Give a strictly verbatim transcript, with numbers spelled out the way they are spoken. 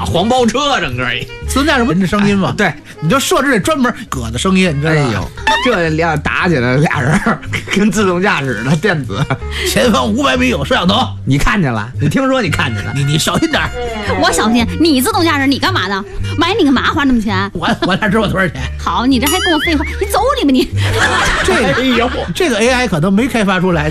黄包车，整个一自动驾驶人的声音嘛。 对， 你就设置这专门葛的声音，你知道吗？ 哎呦，这俩打起来，俩人跟自动驾驶的电子， 前方五百米有摄像头， 你看见了？你听说你看见了？ 你你小心点儿。 我小心，你自动驾驶你干嘛的？买你个嘛花那么钱？ 我我哪知道多少钱？ 好，你这还跟我废话，你走你吧你！ 这个、 哎呦， 这个 A I 可能没开发出来。